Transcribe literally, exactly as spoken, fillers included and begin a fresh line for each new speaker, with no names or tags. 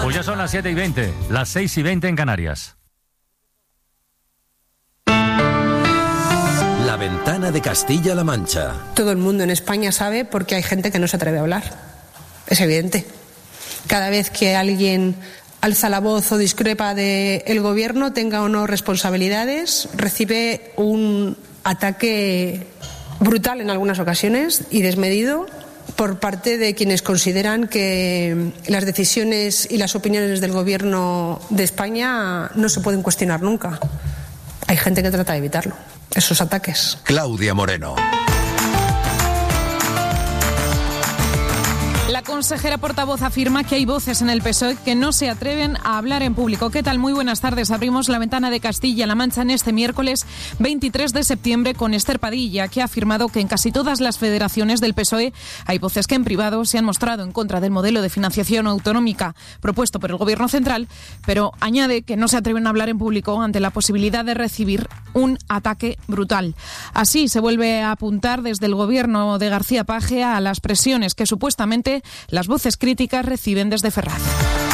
Pues ya son las siete y veinte, las seis y veinte en Canarias.
La ventana de Castilla-La Mancha.
Todo el mundo en España sabe porque hay gente que no se atreve a hablar. Es evidente. Cada vez que alguien alza la voz o discrepa del gobierno, tenga o no responsabilidades, recibe un ataque brutal en algunas ocasiones y desmedido por parte de quienes consideran que las decisiones y las opiniones del gobierno de España no se pueden cuestionar nunca. Hay gente que trata de evitarlo, esos ataques.
Claudia Moreno.
La consejera portavoz afirma que hay voces en el P S O E que no se atreven a hablar en público. ¿Qué tal? Muy buenas tardes. Abrimos la ventana de Castilla-La Mancha en este miércoles veintitrés de septiembre con Esther Padilla, que ha afirmado que en casi todas las federaciones del P S O E hay voces que en privado se han mostrado en contra del modelo de financiación autonómica propuesto por el Gobierno central, pero añade que no se atreven a hablar en público ante la posibilidad de recibir un ataque brutal. Así se vuelve a apuntar desde el Gobierno de García Paje a las presiones que supuestamente las voces críticas reciben desde Ferraz.